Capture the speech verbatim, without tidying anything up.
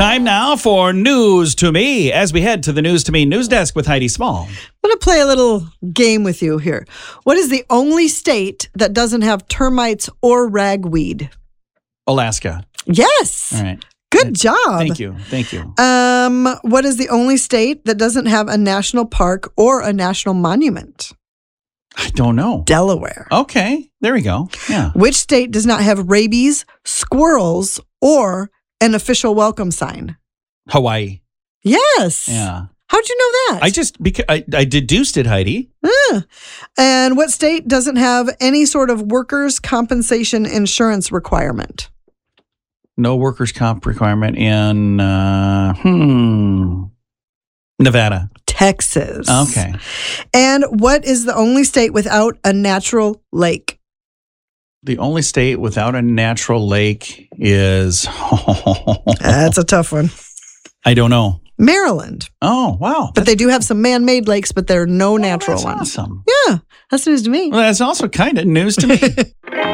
Time now for News to Me as we head to the News to Me news desk with Heidi Small. I'm going to play a little game with you here. What is the only state that doesn't have termites or ragweed? Alaska. Yes. All right. Good job. Thank you. Thank you. Um, what is the only state that doesn't have a national park or a national monument? I don't know. Delaware. Okay. There we go. Yeah. Which state does not have rabies, squirrels, or an official welcome sign? Hawaii. Yes. Yeah. How'd you know that? I just, because I, I deduced it, Heidi. Ah. And what state doesn't have any sort of workers' compensation insurance requirement? No workers' comp requirement in, uh, hmm, Nevada. Texas. Okay. And what is the only state without a natural lake? The only state without a natural lake is, That's a tough one. I don't know. Maryland. Oh, wow. But they do have some man-made lakes, but there are no Oh, natural that's ones. awesome. Yeah, that's news to me. Well, that's also kind of news to me.